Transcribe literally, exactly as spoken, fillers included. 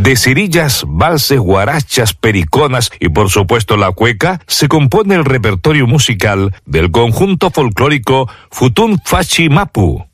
De cirillas, valses, guarachas, periconas y por supuesto la cueca, se compone el repertorio musical del conjunto folclórico Futún Fachi Mapu.